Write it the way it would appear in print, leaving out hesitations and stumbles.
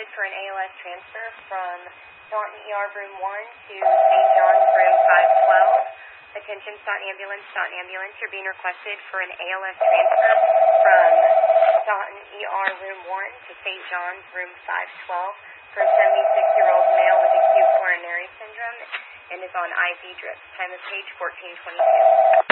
requested for an ALS transfer from Staunton ER Room 1 to St. John's Room 512. Attention, Staunton Ambulance, you're being requested for an ALS transfer from Staunton ER Room 1 to St. John's Room 512 for a 76-year-old male with acute coronary syndrome and is on IV drips. Time of page 1422.